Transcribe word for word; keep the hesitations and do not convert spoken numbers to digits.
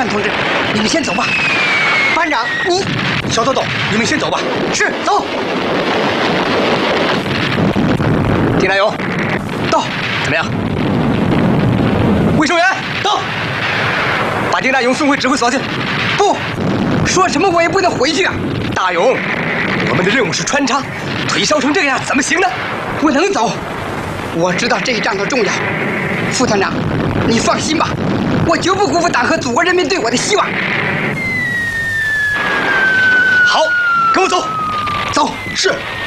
山同志，你们先走吧。班长，你， 小豆豆，你们先走吧。 是，走。 丁大勇， 到。 怎么样？卫生员，到。把丁大勇送回指挥所去。 不，说什么我也不能回去啊。 大勇，我们的任务是穿插，腿烧成这个样怎么行呢？ 我能走，我知道这一仗的重要。副团长，你放心吧，我绝不辜负党和祖国人民对我的希望。 好，跟我走。 走。 是。